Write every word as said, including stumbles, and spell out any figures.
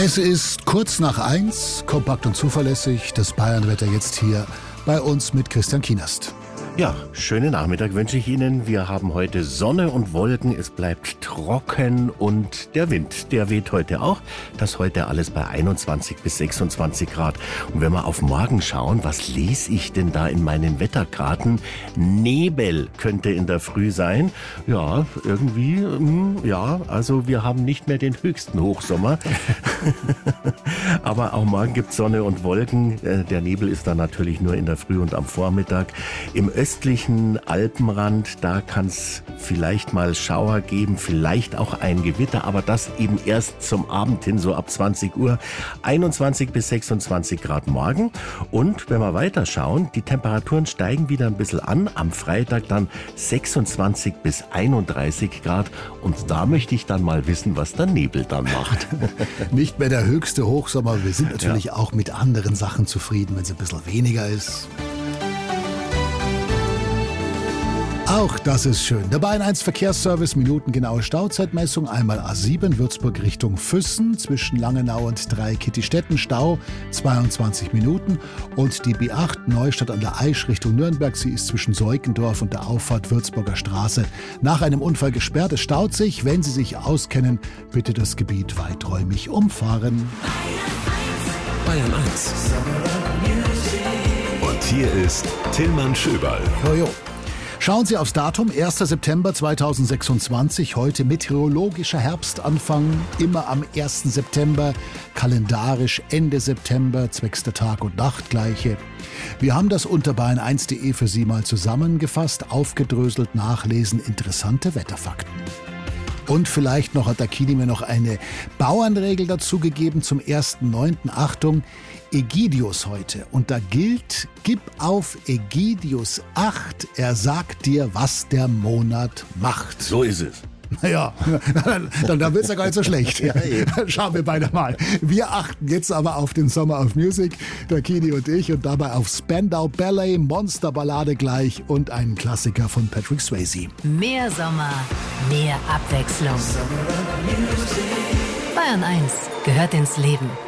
Es ist kurz nach eins, kompakt und zuverlässig. Das Bayernwetter jetzt hier bei uns mit Christian Kienast. Ja, schönen Nachmittag wünsche ich Ihnen. Wir haben heute Sonne und Wolken, es bleibt trocken und der Wind, der weht heute auch. Das heute alles bei einundzwanzig bis sechsundzwanzig Grad. Und wenn wir auf morgen schauen, was lese ich denn da in meinen Wetterkarten? Nebel könnte in der Früh sein. Ja, irgendwie, ja, also wir haben nicht mehr den höchsten Hochsommer. Aber auch morgen gibt es Sonne und Wolken. Der Nebel ist dann natürlich nur in der Früh und am Vormittag. Im östlichen Alpenrand, da kann es vielleicht mal Schauer geben, vielleicht auch ein Gewitter, aber das eben erst zum Abend hin, so ab zwanzig Uhr. einundzwanzig bis sechsundzwanzig Grad morgen. Und wenn wir weiter schauen, die Temperaturen steigen wieder ein bisschen an. Am Freitag dann sechsundzwanzig bis einunddreißig Grad. Und da möchte ich dann mal wissen, was der Nebel dann macht. Nicht mehr der höchste Hochsommer. Wir sind natürlich ja. auch mit anderen Sachen zufrieden, wenn es ein bisschen weniger ist. Auch das ist schön. Der Bayern eins Verkehrsservice, minutengenaue Stauzeitmessung. Einmal A sieben, Würzburg Richtung Füssen, zwischen Langenau und Dreikittistetten, Stau, zweiundzwanzig Minuten. Und die B acht, Neustadt an der Aisch Richtung Nürnberg. Sie ist zwischen Seukendorf und der Auffahrt Würzburger Straße nach einem Unfall gesperrt. Es staut sich. Wenn Sie sich auskennen, bitte das Gebiet weiträumig umfahren. Bayern eins. Und hier ist Tillmann Schöberl. Jojo. Schauen Sie aufs Datum, erster September zweitausendsechsundzwanzig, heute meteorologischer Herbstanfang, immer am ersten September, kalendarisch Ende September, zwecks der Tag- und Nachtgleiche. Wir haben das unter bayern eins punkt de für Sie mal zusammengefasst, aufgedröselt, nachlesen, interessante Wetterfakten. Und vielleicht noch hat der Kini mir noch eine Bauernregel dazu gegeben zum ersten neunten Achtung, Ägidius heute. Und da gilt, gib auf Ägidius acht, er sagt dir, was der Monat macht. So ist es. Naja, dann, dann wird es ja gar nicht so schlecht. Ja, schauen wir beide mal. Wir achten jetzt aber auf den Summer of Music, der Kini und ich, und dabei auf Spandau Ballet, Monsterballade gleich und einen Klassiker von Patrick Swayze. Mehr Sommer, mehr Abwechslung. Bayern eins gehört ins Leben.